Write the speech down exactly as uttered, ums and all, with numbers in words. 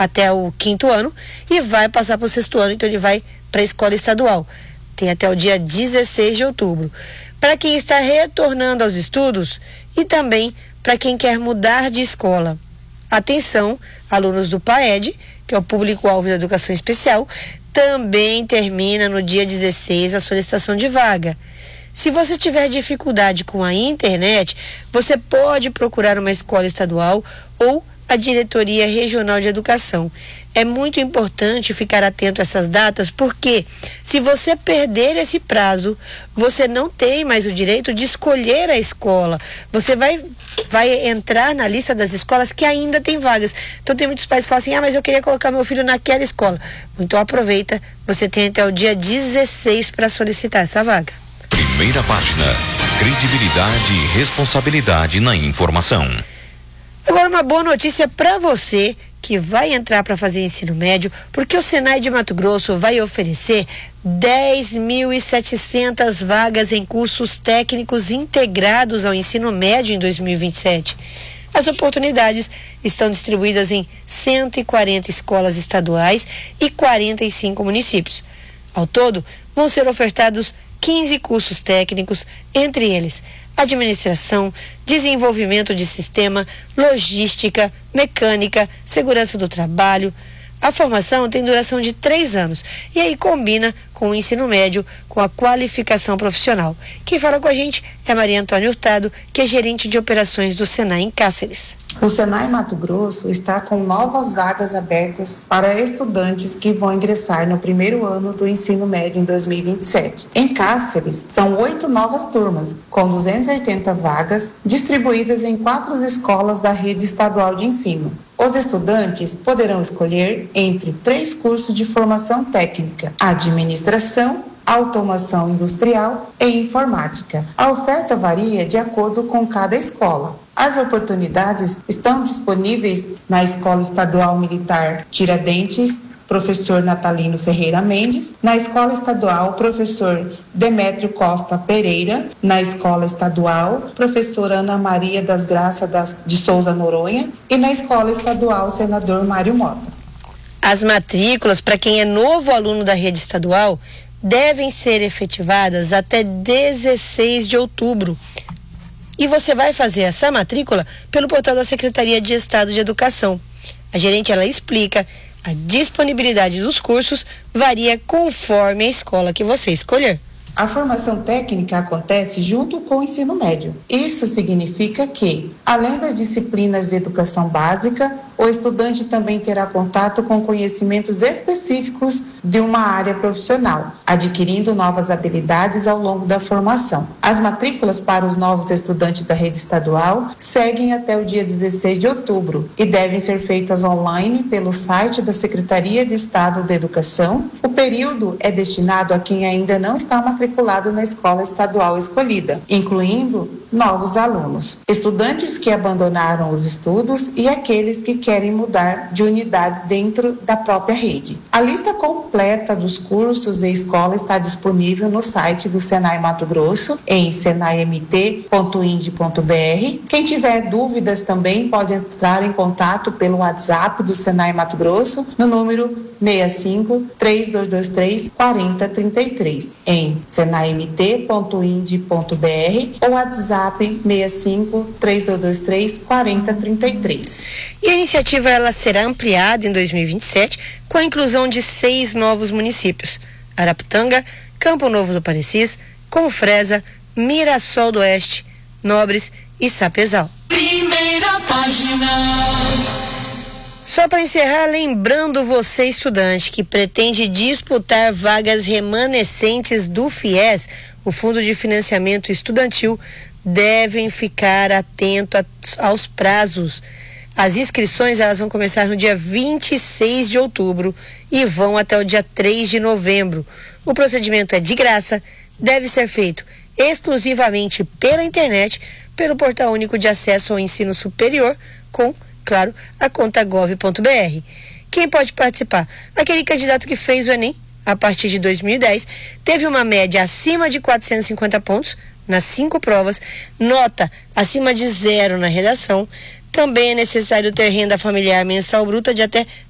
até o quinto ano e vai passar para o sexto ano, então ele vai para a escola estadual. Tem até o dia dezesseis de outubro. Para quem está retornando aos estudos e também para quem quer mudar de escola. Atenção, alunos do PAED, que é o público-alvo da educação especial, também termina no dia dezesseis a solicitação de vaga. Se você tiver dificuldade com a internet, você pode procurar uma escola estadual ou a Diretoria Regional de Educação. É muito importante ficar atento a essas datas, porque se você perder esse prazo, você não tem mais o direito de escolher a escola. Você vai, vai entrar na lista das escolas que ainda tem vagas. Então tem muitos pais que falam assim, ah, mas eu queria colocar meu filho naquela escola. Então aproveita, você tem até o dia dezesseis para solicitar essa vaga. Primeira página, credibilidade e responsabilidade na informação. Agora uma boa notícia para você que vai entrar para fazer ensino médio, porque o Senai de Mato Grosso vai oferecer dez mil e setecentas vagas em cursos técnicos integrados ao ensino médio em dois mil e vinte e sete. As oportunidades estão distribuídas em cento e quarenta escolas estaduais e quarenta e cinco municípios. Ao todo, vão ser ofertados quinze cursos técnicos, entre eles administração, desenvolvimento de sistema, logística, mecânica, segurança do trabalho. A formação tem duração de três anos e aí combina com o ensino médio, com a qualificação profissional. Quem fala com a gente é Maria Antônia Hurtado, que é gerente de operações do Senai em Cáceres. O Senai Mato Grosso está com novas vagas abertas para estudantes que vão ingressar no primeiro ano do ensino médio em dois mil e vinte e sete. Em Cáceres, são oito novas turmas, com duzentas e oitenta vagas, distribuídas em quatro escolas da rede estadual de ensino. Os estudantes poderão escolher entre três cursos de formação técnica: administração, automação industrial e informática. A oferta varia de acordo com cada escola. As oportunidades estão disponíveis na Escola Estadual Militar Tiradentes, professor Natalino Ferreira Mendes, na Escola Estadual, professor Demétrio Costa Pereira, na Escola Estadual, professora Ana Maria das Graças das, de Souza Noronha e na Escola Estadual, senador Mário Mota. As matrículas para quem é novo aluno da rede estadual devem ser efetivadas até dezesseis de outubro. E você vai fazer essa matrícula pelo portal da Secretaria de Estado de Educação. A gerente, ela explica, a disponibilidade dos cursos varia conforme a escola que você escolher. A formação técnica acontece junto com o ensino médio. Isso significa que, além das disciplinas de educação básica, o estudante também terá contato com conhecimentos específicos de uma área profissional, adquirindo novas habilidades ao longo da formação. As matrículas para os novos estudantes da rede estadual seguem até o dia dezesseis de outubro e devem ser feitas online pelo site da Secretaria de Estado de Educação. O período é destinado a quem ainda não está matriculado na escola estadual escolhida, incluindo novos alunos, estudantes que abandonaram os estudos e aqueles que querem mudar de unidade dentro da própria rede. A lista completa dos cursos e escola está disponível no site do Senai Mato Grosso, em senai m t ponto ind ponto b r. Quem tiver dúvidas também pode entrar em contato pelo WhatsApp do Senai Mato Grosso no número seis cinco, três dois dois três, quatro zero três três, em senai m t ponto ind ponto b r ou WhatsApp seis cinco, três dois dois três, quatro zero três três. E a iniciativa ela será ampliada em dois mil e vinte e sete com a inclusão de seis novos municípios: Araputanga, Campo Novo do Parecis, Confresa, Mirassol do Oeste, Nobres e Sapezal. Primeira página. Só para encerrar, lembrando você, estudante, que pretende disputar vagas remanescentes do FIES, o Fundo de Financiamento Estudantil, devem ficar atento a, aos prazos. As inscrições elas vão começar no dia vinte e seis de outubro e vão até o dia três de novembro. O procedimento é de graça, deve ser feito exclusivamente pela internet, pelo Portal Único de Acesso ao Ensino Superior, com, claro, a conta gov ponto b r. Quem pode participar? Aquele candidato que fez o Enem a partir de dois mil e dez, teve uma média acima de quatrocentos e cinquenta pontos nas cinco provas, nota acima de zero na redação. Também é necessário ter renda familiar mensal bruta de até